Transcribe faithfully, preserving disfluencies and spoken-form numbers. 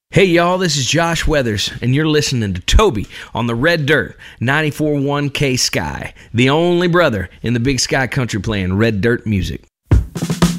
Hey y'all, this is Josh Weathers, and you're listening to Toby on the Red Dirt ninety-four point one K Sky, the only brother in the Big Sky Country playing Red Dirt music.